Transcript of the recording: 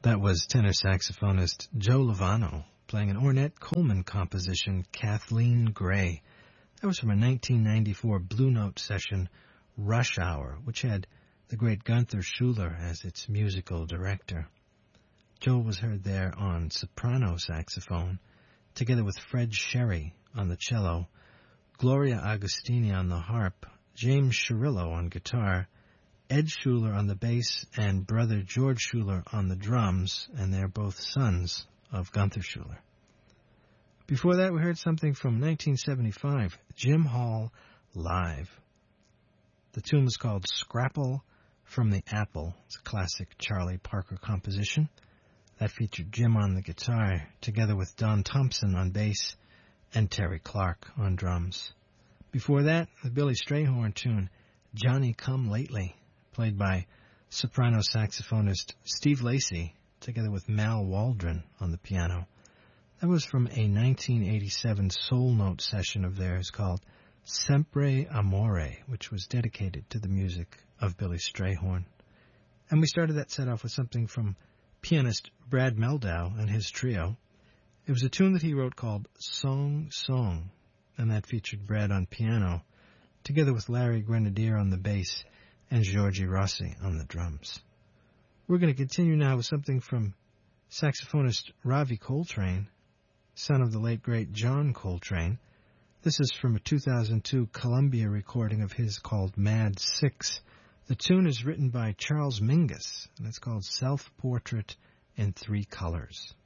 That was tenor saxophonist Joe Lovano playing an Ornette Coleman composition, Kathleen Gray. That was from a 1994 Blue Note session, Rush Hour, which had the great Gunther Schuller as its musical director. Joe was heard there on soprano saxophone, together with Fred Sherry on the cello, Gloria Agostini on the harp, James Shirillo on guitar, Ed Schuller on the bass, and brother George Schuller on the drums, and they're both sons of Gunther Schuller. Before that, we heard something from 1975, Jim Hall Live. The tune was called Scrapple from the Apple. It's a classic Charlie Parker composition. That featured Jim on the guitar, together with Don Thompson on bass and Terry Clark on drums. Before that, the Billy Strayhorn tune, Johnny Come Lately, played by soprano saxophonist Steve Lacy, together with Mal Waldron on the piano. That was from a 1987 Soul Note session of theirs called Sempre Amore, which was dedicated to the music of Billy Strayhorn. And we started that set off with something from pianist Brad Meldau and his trio. It was a tune that he wrote called Song Song, and that featured Brad on piano, together with Larry Grenadier on the bass and Giorgi Rossi on the drums. We're going to continue now with something from saxophonist Ravi Coltrane, son of the late great John Coltrane. This is from a 2002 Columbia recording of his called Mad Six. The tune is written by Charles Mingus, and it's called Self-Portrait in Three Colors.